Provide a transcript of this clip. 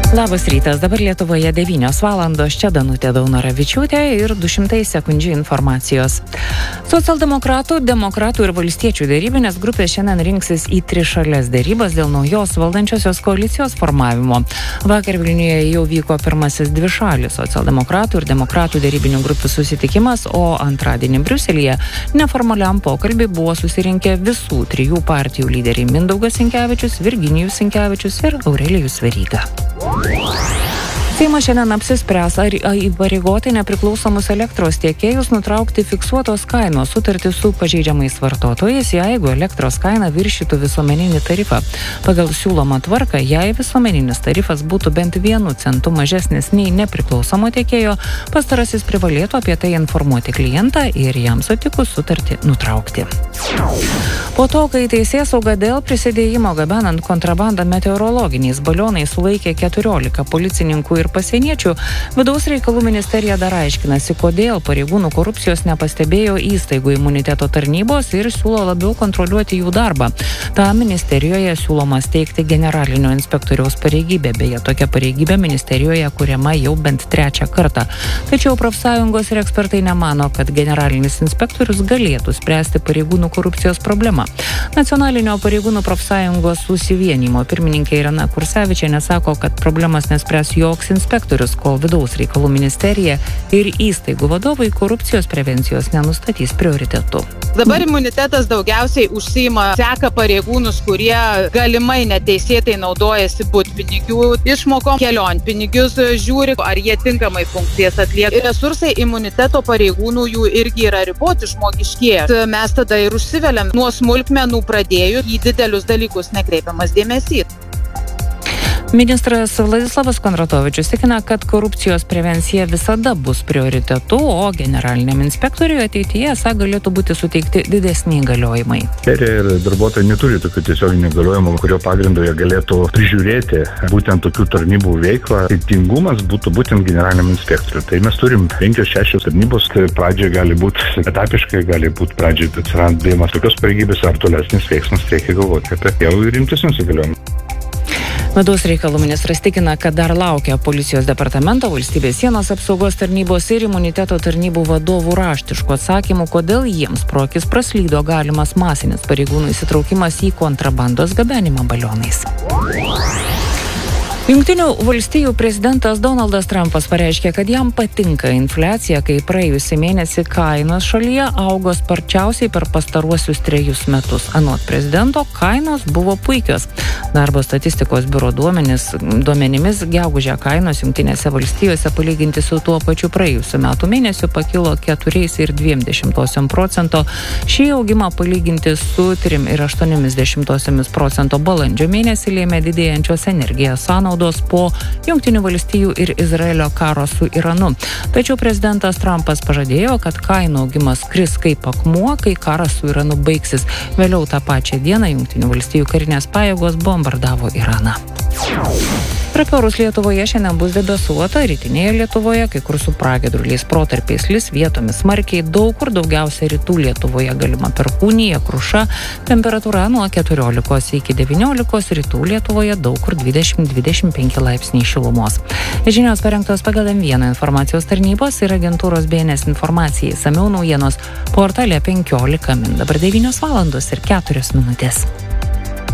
Labas rytas, dabar Lietuvoje 9 valandos, čia Danutė Daunoravičiūtė ir 200 sekundžių informacijos. Socialdemokratų, demokratų ir valstiečių dėrybinės grupės šiandien rinksis į trišalės dėrybas dėl naujos valdančiosios koalicijos formavimo. Vakar Vilniuje jau vyko pirmasis dvišalis socialdemokratų ir demokratų dėrybinių grupių susitikimas, o antradienį Briuselyje neformaliam pokalbį buvo susirinkę visų trijų partijų lyderiai Mindaugas Sinkevičius, Virginijus Sinkevičius ir Aurelijus Veryga. Seimas šiandien apsispręs, ar įpareigoti nepriklausomus elektros tiekėjus nutraukti fiksuotos kainos sutartį su pažeidžiamais vartotojais, jeigu elektros kaina viršytų visuomeninį tarifą. Pagal siūlomą tvarką, jei visuomeninis tarifas būtų bent 1 centu mažesnis nei nepriklausomo tiekėjo, pastarasis privalėtų apie tai informuoti klientą ir jam sutikus sutartį nutraukti. Po to, kai teisėsauga dėl prisidėjimo gabenant kontrabandą meteorologiniais balionais sulaikė 14 policininkų ir pasieniečių, Vidaus reikalų ministerija dar aiškinasi, kodėl pareigūnų korupcijos nepastebėjo įstaigų imuniteto tarnybos ir siūlo labiau kontroliuoti jų darbą. Ta ministerijoje siūloma steigti generalinio inspektoriaus pareigybę, beje, tokia pareigybė ministerijoje kuriama jau bent 3 kartą. Tačiau profsąjungos ir ekspertai nemano, kad generalinis inspektorius galėtų spręsti pareigūnų korupcijos problemą. Nacionalinio pareigūnų profsąjungos susivienijimo pirmininkė Irena Kursevičienė sako, kad problemas nespręs joks inspektorius, kol Vidaus reikalų ministerija ir įstaigų vadovai korupcijos prevencijos nenustatys prioritetų. Dabar imunitetas daugiausiai užsiima seka pareigūnus, kurie galimai neteisėtai naudojasi butpinigių išmokom, kelionpinigius žiūri, ar jie tinkamai funkcijas atlieka. Resursai imuniteto pareigūnų jų irgi yra riboti žmogiškie. Mes tada ir užsiveliam nuo smulkmenų pradėjų, į didelius dalykus nekreipiamas dėmesys. Ministras Vladislavas Kondratovičius tikina, kad korupcijos prevencija visada bus prioritetu, o generaliniam inspektoriui ateityje galėtų būti suteikti didesni įgaliojimai. Ir darbuotojai neturi tokių tiesioginių įgaliojimų, kurio pagrindu jie galėtų prižiūrėti būtent tokių tarnybų veiklą. Teisingumas būtų būtent generaliniam inspektoriui. Tai mes turim 5-6 tarnybos, tai pradžioje gali būti etapiškai, gali būti pradžioje atsirandėjimas tokios pareigybės ar tolesnis veiksmas, reikia galvoti apie jau rimtesnius įgaliojimus. Vidaus reikalų ministras tikina, kad dar laukia policijos departamento, valstybės sienos apsaugos tarnybos ir imuniteto tarnybų vadovų raštiškų atsakymų, kodėl jiems pro akis praslydo galimas masinis pareigūnų įsitraukimas į kontrabandos gabenimą balionais. Jungtinių valstijų prezidentas Donaldas Trumpas pareiškė, kad jam patinka infliacija, kai praėjusį mėnesį kainos šalyje augo sparčiausiai per pastaruosius 3 metus. Anot prezidento, kainos buvo puikios. Darbo statistikos biuro duomenimis gegužę kainos Jungtinėse valstijose palyginti su tuo pačiu praėjusiu metų mėnesiu pakilo 4,2%. Šį augimą palyginti su 3,8% balandžio mėnesį lėmė didėjančios energijos sąnaudos po Jungtinių valstijų ir Izraelio karo su Iranu. Tačiau prezidentas Trumpas pažadėjo, kad kainų augimas kris kaip akmuo, kai karas su Iranu baigsis. Vėliau tą pačią dieną Jungtinių valstijų karinės pajėgos bombardavo Iraną. Prapiorus Lietuvoje šiandien bus debesuota, rytinėje Lietuvoje, kai kur su pragiedruliais protarpiais lis, vietomis smarkiai, daug kur daugiausia rytų Lietuvoje galima perkūnija, kruša, temperatūra nuo 14 iki 19, rytų Lietuvoje daug kur 20-25 laipsniai šilumos. Žinios parengtos pagal M1 informacijos tarnybos ir agentūros BNS informacijai. Samiau naujienos portale 15 min. Dabar 9 valandos ir 4 minutės.